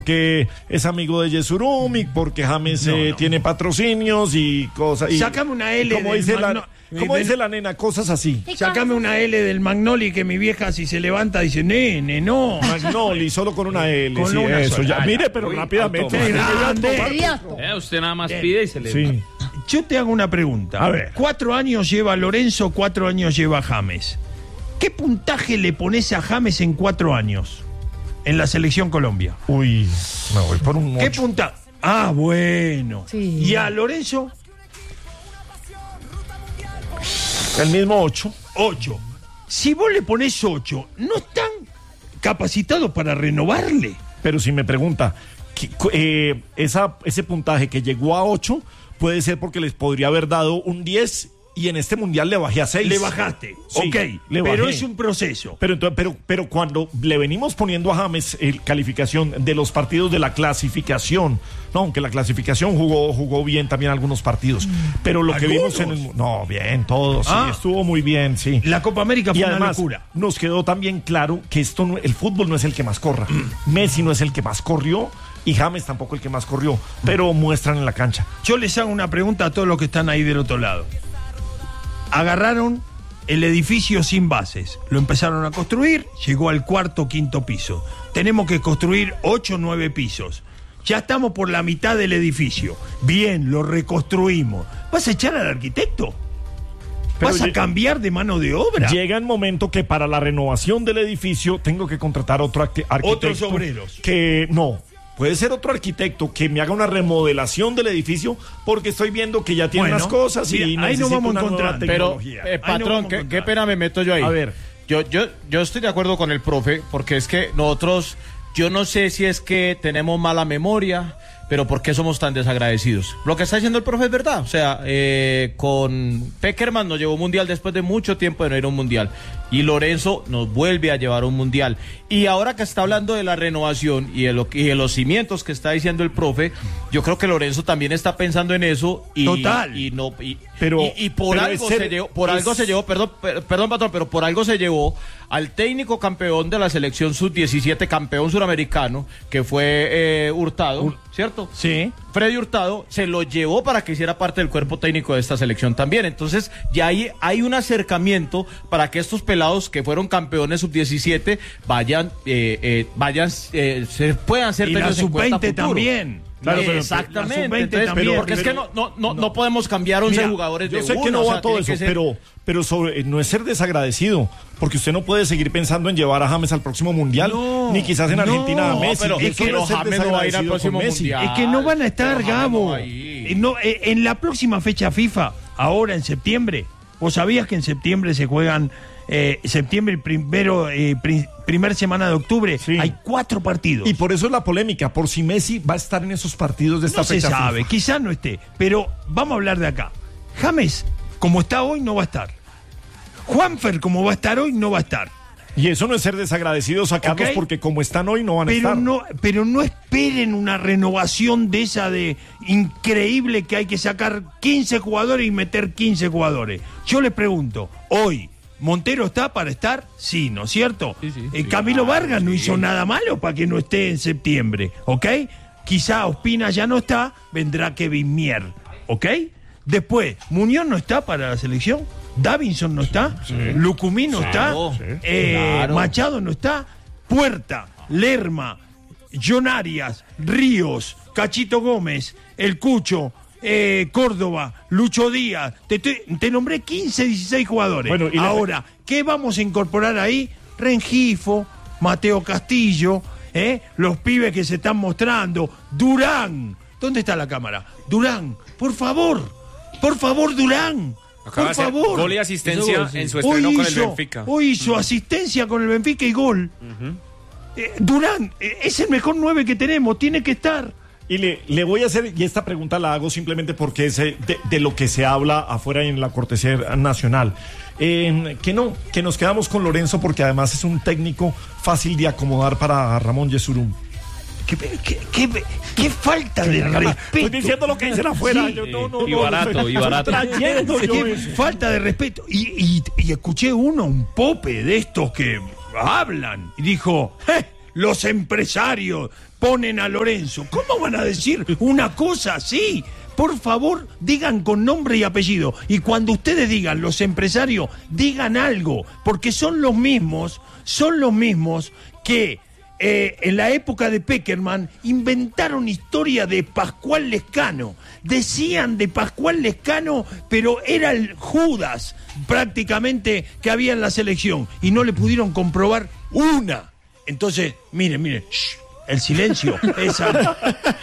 que es amigo de Yesurumi, porque James tiene patrocinios y cosas. Sácame una L. Como dice la nena, cosas así. Sácame una L del Magnoli, que mi vieja, si se levanta, dice, nene, no. Magnoli, solo con una L. Con una eso. sola. Ya, mire, pero rápidamente. Usted nada más pide y se le Sí. Yo te hago una pregunta. A ver. 4 años lleva Lorenzo, 4 años lleva James. ¿Qué puntaje le pones a James en 4 años en la selección Colombia? Uy, me voy por un 8. ¿Qué puntaje? Ah, bueno. Sí. ¿Y a Lorenzo? El mismo 8. 8. Si vos le pones 8, ¿no están capacitados para renovarle? Pero si me pregunta, ese puntaje que llegó a 8 puede ser porque les podría haber dado un 10 y en este mundial le bajé a 6. Le bajaste, Sí, ok, le pero bajé. es un proceso. Pero cuando le venimos poniendo a James calificación de los partidos de la clasificación, no, aunque la clasificación jugó bien también algunos partidos, pero lo que vimos en el... No, bien, todos, sí, estuvo muy bien, sí. La Copa América Y fue una además, locura. nos quedó también claro que el fútbol no es el que más corra. Messi no es el que más corrió y James tampoco el que más corrió, pero muestran en la cancha. Yo les hago una pregunta a todos los que están ahí del otro lado. Agarraron el edificio sin bases, lo empezaron a construir, llegó al 4º, 5º piso. Tenemos que construir 8 o 9 pisos. Ya estamos por la mitad del edificio. Bien, lo reconstruimos. ¿Vas a echar al arquitecto? Pero ¿Vas a cambiar de mano de obra? Llega el momento que para la renovación del edificio tengo que contratar otro arquitecto. Otros obreros. Que no. Puede ser otro arquitecto que me haga una remodelación del edificio porque estoy viendo que ya tiene unas cosas y mira, ahí no vamos a encontrar. Pero, Ahí patrón, no ¿qué pena me meto yo ahí? A ver. Yo estoy de acuerdo con el profe, porque es que nosotros, yo no sé si es que tenemos mala memoria, pero ¿por qué somos tan desagradecidos? Lo que está diciendo el profe es verdad. O sea, con Pekerman nos llevó un mundial después de mucho tiempo de no ir a un mundial. Y Lorenzo nos vuelve a llevar a un mundial. Y ahora que está hablando de la renovación y de los cimientos que está diciendo el profe, yo creo que Lorenzo también está pensando en eso. Y, Total. Por algo se llevó, perdón, patrón, pero por algo se llevó al técnico campeón de la selección sub-17, campeón suramericano, que fue Hurtado, ¿cierto? Sí. Freddy Hurtado se lo llevó para que hiciera parte del cuerpo técnico de esta selección también. Entonces ya hay un acercamiento para que estos pelados que fueron campeones sub-17 puedan ser y la tenidos en cuenta sub-20 futuro. también. Claro, pero Exactamente. la sub-20 Entonces, también. porque es que no podemos cambiar 11 jugadores de Yo sé uno. que no o va sea, todo tiene eso, que ser- pero no es ser desagradecido, porque usted no puede seguir pensando en llevar a James al próximo mundial, No, ni quizás en Argentina a Messi. pero Y es eso que no es ser James no va a ir al desagradecido próximo con Messi. mundial. Es que no van a estar, Pero James Gabo. no va a ir. En la próxima fecha FIFA, ahora en septiembre, ¿vos sabías que en septiembre se juegan, septiembre primer semana de octubre, Sí. hay 4 partidos? Y por eso es la polémica, por si Messi va a estar en esos partidos de esta No se fecha sabe, FIFA. quizás no esté, pero vamos a hablar de acá. James, como está hoy, no va a estar. Juanfer, como va a estar hoy, no va a estar. Y eso no es ser desagradecidos, sacarlos Ok. porque como están hoy no van a estar. Pero no esperen una renovación de esa de increíble que hay que sacar 15 jugadores y meter 15 jugadores. Yo les pregunto, hoy, ¿Montero está para estar? Sí, ¿no es cierto? Sí. Camilo Vargas no hizo nada malo para que no esté en septiembre, ¿ok? Quizá Ospina ya no está, vendrá Kevin Mier, ¿ok? Después, Muñoz no está para la selección, Davinson no está, Lucumí no está, Claro. Machado no está, Puerta, Lerma, John Arias, Ríos, Cachito Gómez, El Cucho, Córdoba, Lucho Díaz, te nombré 15, 16 jugadores. Bueno, y ahora, ¿qué vamos a incorporar ahí? Rengifo, Mateo Castillo, los pibes que se están mostrando, Durán. ¿Dónde está la cámara? Durán, por favor, Durán. Acaba Por de hacer favor. gol y asistencia en su estreno con el Benfica. Hoy hizo asistencia con el Benfica y gol. Durán, es el mejor 9 que tenemos, tiene que estar. Y le voy a hacer, y esta pregunta la hago simplemente porque es de lo que se habla afuera en la cortesía nacional. Que nos quedamos con Lorenzo porque además es un técnico fácil de acomodar para Ramón Yesurún. ¿Qué falta de respeto? Estoy diciendo lo que dicen afuera. Sí. Yo, Y barato, estoy y barato. trayendo yo Qué eso. falta de respeto. Y escuché un pope de estos que hablan y dijo, los empresarios ponen a Lorenzo. ¿Cómo van a decir una cosa así? Por favor, digan con nombre y apellido. Y cuando ustedes digan los empresarios, digan algo, porque son los mismos que en la época de Peckerman inventaron historia de Pascual Lescano. Decían de Pascual Lescano, pero era el Judas prácticamente que había en la selección y no le pudieron comprobar una. Entonces, miren, el silencio es algo.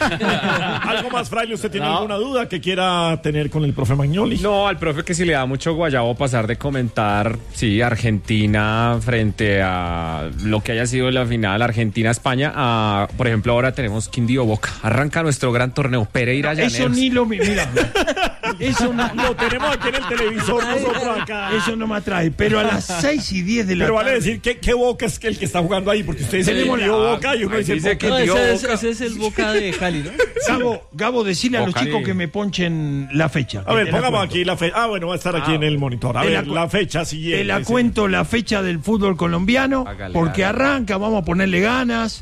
¿Algo más, Fraile? ¿Usted tiene alguna duda que quiera tener con el profe Magnoli? No, al profe que si le da mucho guayabo pasar de comentar, sí, Argentina frente a lo que haya sido la final Argentina-España, a, por ejemplo, ahora tenemos Quindío Boca. Arranca nuestro gran torneo, Pereira Llaneros. Eso ni lo... Mira, eso no, lo tenemos aquí en el televisor nosotros acá. Eso no me atrae, pero a las 6:10 de la tarde... Pero vale decir, ¿qué Boca es el que está jugando ahí? Porque ustedes dicen Boca y uno dice Boca. Ese es el Boca de Cali, ¿no? Gabo, decile a los chicos que me ponchen la fecha. A ver, pongamos aquí la fecha. Bueno, va a estar aquí en el monitor. A ver, la fecha siguiente. Te la cuento, la fecha del fútbol colombiano, porque arranca, vamos a ponerle ganas.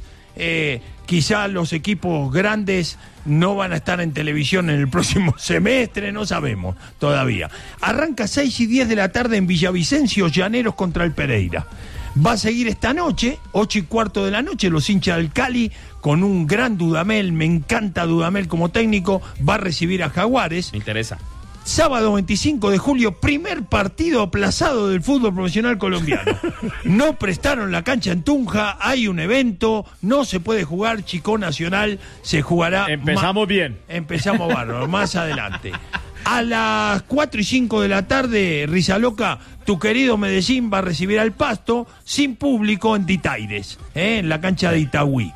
Quizá los equipos grandes no van a estar en televisión en el próximo semestre, no sabemos todavía. Arranca 6:10 de la tarde en Villavicencio, Llaneros contra el Pereira. Va a seguir esta noche, 8:15 de la noche, los hinchas del Cali, con un gran Dudamel, me encanta Dudamel como técnico, va a recibir a Jaguares. Me interesa. Sábado 25 de julio, primer partido aplazado del fútbol profesional colombiano. No prestaron la cancha en Tunja, hay un evento, no se puede jugar, Chico Nacional se jugará... Empezamos bien. Empezamos bárbaro, más adelante. A las 4:05 de la tarde, Rizaloca, tu querido Medellín va a recibir al Pasto, sin público en Ditaires, en la cancha de Itagüí.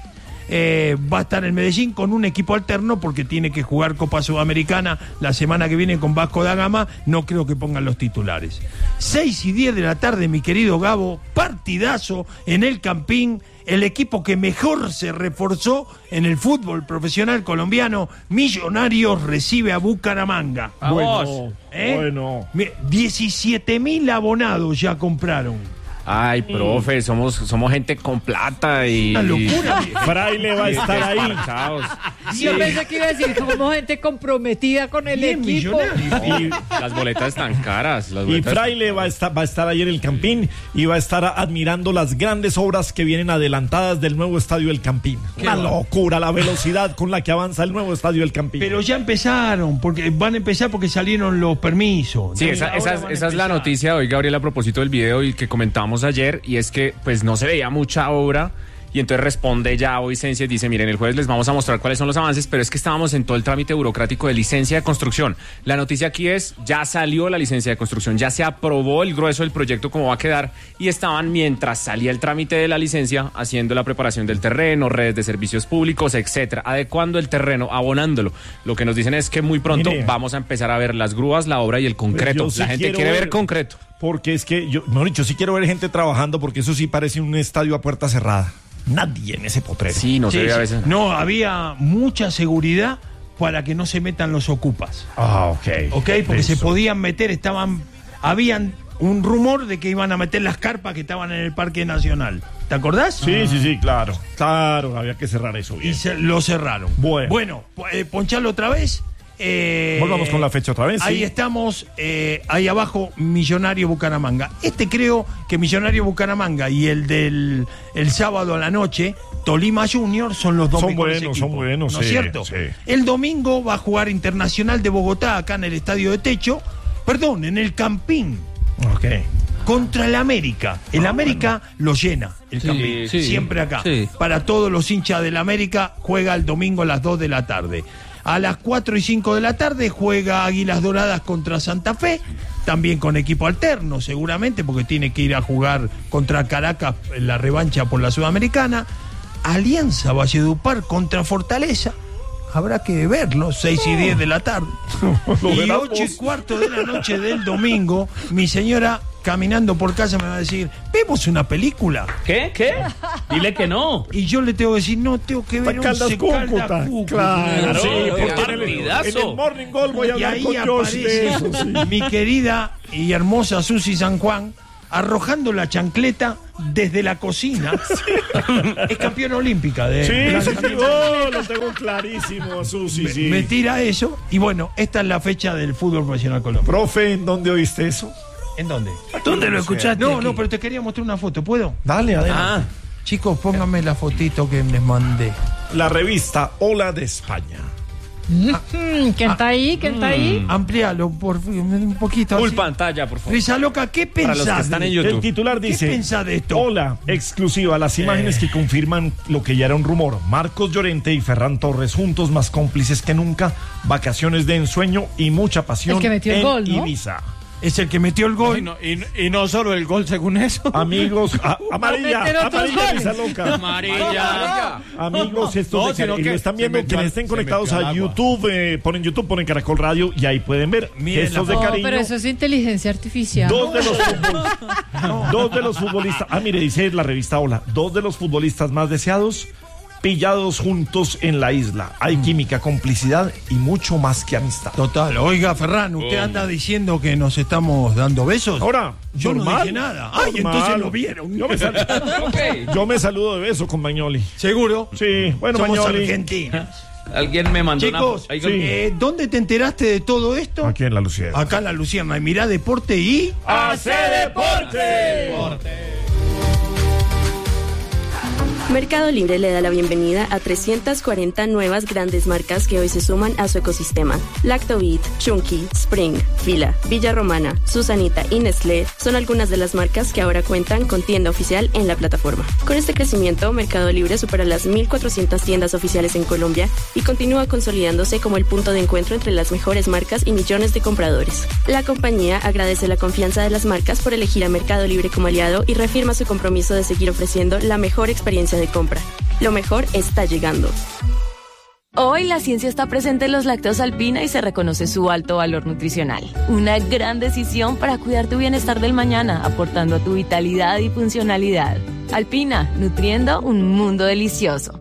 Va a estar en Medellín con un equipo alterno porque tiene que jugar Copa Sudamericana la semana que viene con Vasco da Gama, no creo que pongan los titulares. 6:10 de la tarde, mi querido Gabo, partidazo en el Campín, el equipo que mejor se reforzó en el fútbol profesional colombiano, Millonarios recibe a Bucaramanga. Bueno. 17.000 abonados ya compraron. Ay, profe, somos gente con plata y... Una locura. Fraile va a estar ahí. Sí. Yo pensé que iba a decir, somos gente comprometida con el equipo. Y las boletas están caras. Y Fraile va a estar ahí en el Campín y va a estar admirando las grandes obras que vienen adelantadas del nuevo estadio del Campín. Una locura la velocidad con la que avanza el nuevo estadio del Campín. Pero ya empezaron, porque van a empezar porque salieron los permisos. Sí, esa es la noticia de hoy, Gabriel, a propósito del video y que comentamos ayer, y es que pues no se veía mucha obra. Y entonces responde ya hoy Sensia y dice, miren, el jueves les vamos a mostrar cuáles son los avances, pero es que estábamos en todo el trámite burocrático de licencia de construcción. La noticia aquí es, ya salió la licencia de construcción, ya se aprobó el grueso del proyecto cómo va a quedar, y estaban, mientras salía el trámite de la licencia, haciendo la preparación del terreno, redes de servicios públicos, etcétera, adecuando el terreno, abonándolo. Lo que nos dicen es que muy pronto vamos a empezar a ver las grúas, la obra y el concreto. La gente quiere ver concreto. Porque es que, yo sí quiero ver gente trabajando, porque eso sí parece un estadio a puerta cerrada. Nadie en ese potrero. Sí, no se ve a veces. No, había mucha seguridad para que no se metan los ocupas. Ok, porque se podían meter, habían un rumor de que iban a meter las carpas que estaban en el Parque Nacional. ¿Te acordás? Sí, claro. Claro, había que cerrar eso bien. Y lo cerraron. Bueno, poncharlo otra vez. Volvamos con la fecha otra vez. Ahí estamos, ahí abajo, Millonario Bucaramanga. Creo que Millonario Bucaramanga y el del sábado a la noche, Tolima Junior, son los dos mejores equipos. Son buenos, ¿no es cierto? Sí. El domingo va a jugar Internacional de Bogotá, acá en el Estadio de Techo, en el Campín. Contra el América. El América lo llena, el Campín. Siempre acá. Sí. Para todos los hinchas del América, juega el domingo a las 2 de la tarde. A las 4:05 de la tarde juega Águilas Doradas contra Santa Fe, también con equipo alterno seguramente, porque tiene que ir a jugar contra Caracas en la revancha por la Sudamericana. Alianza Valledupar contra Fortaleza, habrá que verlo, 6:10 de la tarde. Y 8:15 de la noche del domingo, mi señora caminando por casa me va a decir, ¿vemos una película? ¿Qué? Dile que no. Y yo le tengo que decir, no, tengo que ver Caldas Cúcuta. Claro, sí, porque en el Morning Gold voy a hablar ahí con Josh de eso, mi querida y hermosa Susi San Juan, arrojando la chancleta desde la cocina. Es campeona olímpica de Sí, lo tengo clarísimo, Susi, sí. Me tira eso y bueno, esta es la fecha del fútbol profesional colombiano. Profe, ¿en dónde oíste eso? ¿En dónde? ¿Dónde lo escuchaste? No, pero te quería mostrar una foto, ¿puedo? Dale, adelante. Chicos, pónganme la fotito que les mandé. La revista Hola de España. ¿Quién está ahí? ¿Quién está ahí? Amplíalo por un poquito. Full así. pantalla, por favor. Risa Loca, ¿qué Para pensás? los que están en de- YouTube. El titular dice: ¿Qué pensás de esto? Hola, exclusiva, las imágenes que confirman lo que ya era un rumor. Marcos Llorente y Ferran Torres juntos, más cómplices que nunca, vacaciones de ensueño y mucha pasión El que metió el en gol, ¿no? Ibiza. Es el que metió el gol. Y no solo el gol, según eso. Amigos, amarilla, meter otros amarilla, goles. Risa Loca. Amarilla. Amigos, estos No, de sino y que lo están se viendo, metió quienes al- estén se conectados metió al a agua. YouTube, ponen Caracol Radio y ahí pueden ver Miren gestos la de No, cariño. pero eso es inteligencia artificial. Dos de los futbolistas, mire, dice la revista Hola, 2 de los futbolistas más deseados, pillados juntos en la isla. Hay química, complicidad y mucho más que amistad. Total. Oiga, Ferran, usted anda diciendo que nos estamos dando besos. Ahora, yo no normal, dije nada. Ay, normal. entonces lo vieron. Yo me saludo de beso con Magnoli. ¿Seguro? Sí, bueno, Somos Magnoli. argentinos. Alguien me mandó Chicos, una... sí. ¿dónde te enteraste de todo esto? Aquí en la Lucía. Acá en la Lucierna. Y mirá Deporte y... ¡Hace deporte! Mercado Libre le da la bienvenida a 340 nuevas grandes marcas que hoy se suman a su ecosistema. Lactobit, Chunky, Spring, Fila, Villa Romana, Susanita y Nestlé son algunas de las marcas que ahora cuentan con tienda oficial en la plataforma. Con este crecimiento, Mercado Libre supera las 1.400 tiendas oficiales en Colombia y continúa consolidándose como el punto de encuentro entre las mejores marcas y millones de compradores. La compañía agradece la confianza de las marcas por elegir a Mercado Libre como aliado y reafirma su compromiso de seguir ofreciendo la mejor experiencia de compra. Lo mejor está llegando. Hoy la ciencia está presente en los lácteos Alpina y se reconoce su alto valor nutricional. Una gran decisión para cuidar tu bienestar del mañana, aportando a tu vitalidad y funcionalidad. Alpina, nutriendo un mundo delicioso.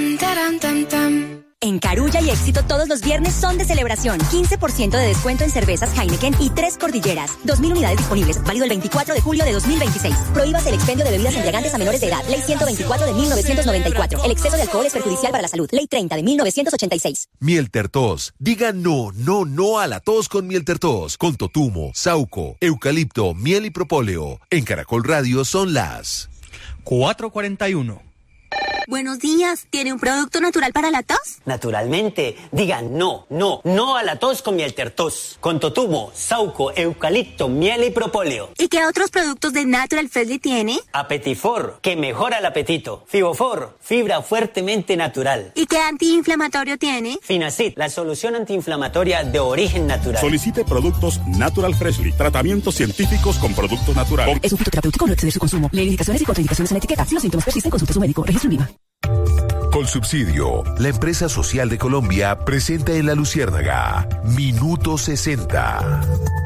En Carulla y Éxito todos los viernes son de celebración. 15% de descuento en cervezas Heineken y 3 Cordilleras. 2.000 unidades disponibles. Válido el 24 de julio de 2026. Prohíbas el expendio de bebidas embriagantes a menores de edad. Ley 124 de 1994. El exceso de alcohol es perjudicial para la salud. Ley 30 de 1986. Miel Tertos. Diga no a la tos con Miel Tertos. Con totumo, sauco, eucalipto, miel y propóleo. En Caracol Radio son las 4:41. Buenos días. ¿Tiene un producto natural para la tos? Naturalmente, digan no a la tos con Miel Tertos, con totumo, sauco, eucalipto, miel y propóleo. ¿Y qué otros productos de Natural Freshly tiene? Apetifor, que mejora el apetito. Fibofor, fibra fuertemente natural. ¿Y qué antiinflamatorio tiene? Finacid, la solución antiinflamatoria de origen natural. Solicite productos Natural Freshly, tratamientos científicos con productos naturales. Es un fitoterapéutico, no exceder su consumo. Lee indicaciones y contraindicaciones en la etiqueta. Si los síntomas persisten, consulte a su médico. Registro INVIMA. Colsubsidio, la empresa social de Colombia, presenta en La Luciérnaga Minuto 60.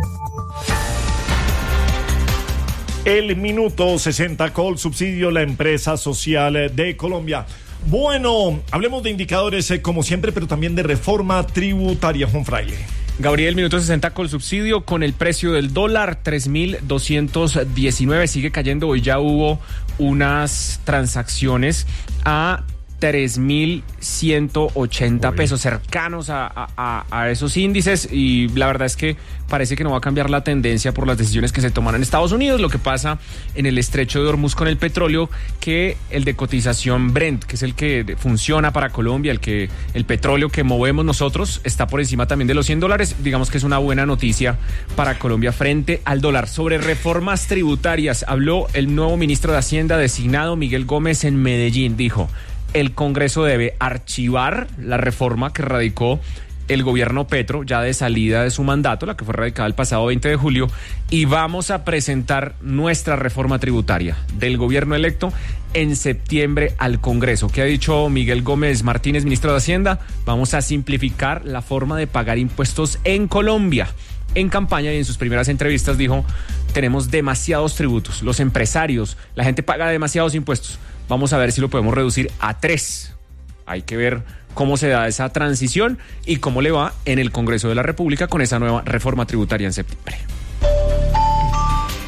El Minuto 60 Colsubsidio, la empresa social de Colombia. Bueno, hablemos de indicadores como siempre, pero también de reforma tributaria, Juan Fraile. Gabriel, minuto 60 con subsidio, con el precio del dólar 3.219, sigue cayendo. Hoy ya hubo unas transacciones a 3.180 pesos, cercanos a esos índices, y la verdad es que parece que no va a cambiar la tendencia por las decisiones que se toman en Estados Unidos. Lo que pasa en el estrecho de Hormuz con el petróleo, que el de cotización Brent, que es el que funciona para Colombia, el petróleo que movemos nosotros, está por encima también de los $100. Digamos que es una buena noticia para Colombia frente al dólar. Sobre reformas tributarias habló el nuevo ministro de Hacienda designado, Miguel Gómez, en Medellín. Dijo: el Congreso debe archivar la reforma que radicó el gobierno Petro, ya de salida de su mandato, la que fue radicada el pasado 20 de julio, y vamos a presentar nuestra reforma tributaria del gobierno electo en septiembre al Congreso. ¿Qué ha dicho Miguel Gómez Martínez, ministro de Hacienda? Vamos a simplificar la forma de pagar impuestos en Colombia. En campaña y en sus primeras entrevistas dijo: tenemos demasiados tributos, los empresarios, la gente paga demasiados impuestos. Vamos a ver si lo podemos reducir a 3. Hay que ver cómo se da esa transición y cómo le va en el Congreso de la República con esa nueva reforma tributaria en septiembre.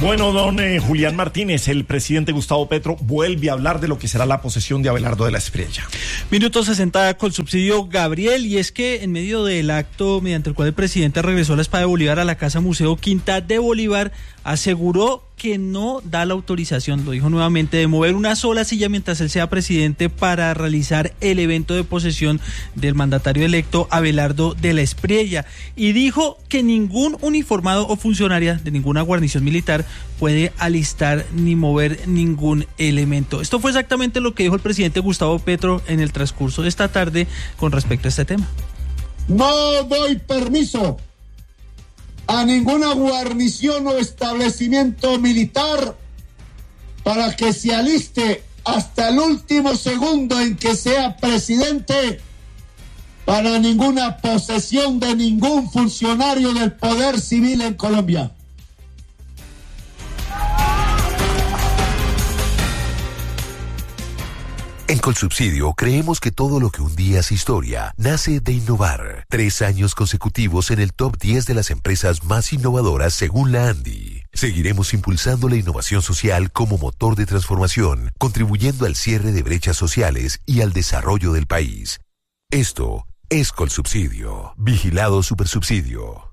Bueno, don Julián Martínez, el presidente Gustavo Petro vuelve a hablar de lo que será la posesión de Abelardo de la Espriella. Minuto 60 con subsidio, Gabriel, y es que en medio del acto mediante el cual el presidente regresó la espada de Bolívar a la Casa Museo Quinta de Bolívar, aseguró que no da la autorización, lo dijo nuevamente, de mover una sola silla mientras él sea presidente para realizar el evento de posesión del mandatario electo Abelardo de la Espriella, y dijo que ningún uniformado o funcionaria de ninguna guarnición militar puede alistar ni mover ningún elemento. Esto fue exactamente lo que dijo el presidente Gustavo Petro en el transcurso de esta tarde con respecto a este tema. No doy permiso a ninguna guarnición o establecimiento militar para que se aliste hasta el último segundo en que sea presidente para ninguna posesión de ningún funcionario del poder civil en Colombia. En Colsubsidio creemos que todo lo que un día es historia nace de innovar. 3 años consecutivos en el top 10 de las empresas más innovadoras según la ANDI. Seguiremos impulsando la innovación social como motor de transformación, contribuyendo al cierre de brechas sociales y al desarrollo del país. Esto es Colsubsidio. Vigilado Supersubsidio.